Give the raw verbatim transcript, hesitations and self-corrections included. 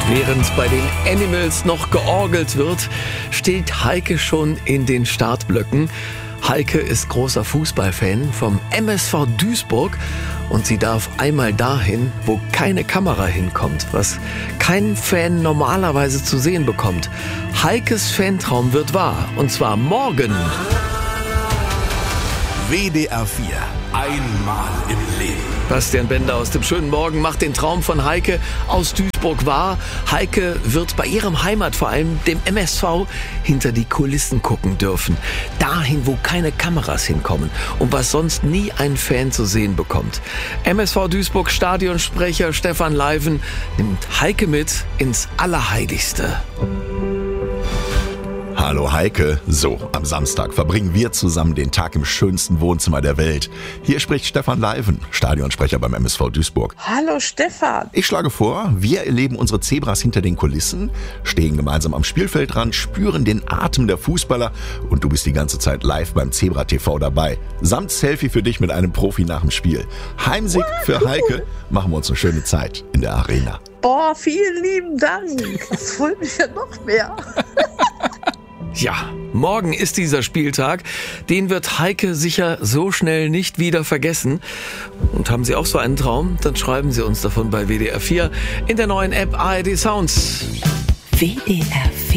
Während bei den Animals noch georgelt wird, steht Heike schon in den Startblöcken. Heike ist großer Fußballfan vom M S V Duisburg und sie darf einmal dahin, wo keine Kamera hinkommt, was kein Fan normalerweise zu sehen bekommt. Heikes Fantraum wird wahr, und zwar morgen. W D R vier. Einmal im Leben. Bastian Bender aus dem schönen Morgen macht den Traum von Heike aus Duisburg wahr. Heike wird bei ihrem Heimatverein, dem M S V, hinter die Kulissen gucken dürfen. Dahin, wo keine Kameras hinkommen und was sonst nie ein Fan zu sehen bekommt. M S V Duisburg Stadionsprecher Stefan Leiven nimmt Heike mit ins Allerheiligste. Hallo Heike, so, am Samstag verbringen wir zusammen den Tag im schönsten Wohnzimmer der Welt. Hier spricht Stefan Leiven, Stadionsprecher beim M S V Duisburg. Hallo Stefan. Ich schlage vor, wir erleben unsere Zebras hinter den Kulissen, stehen gemeinsam am Spielfeldrand, spüren den Atem der Fußballer und du bist die ganze Zeit live beim Zebra T V dabei. Samt Selfie für dich mit einem Profi nach dem Spiel. Heimsieg für Heike, machen wir uns eine schöne Zeit in der Arena. Boah, vielen lieben Dank. Das freut mich ja noch mehr. Ja, morgen ist dieser Spieltag. Den wird Heike sicher so schnell nicht wieder vergessen. Und haben Sie auch so einen Traum? Dann schreiben Sie uns davon bei W D R vier in der neuen App A R D Sounds. W D R vier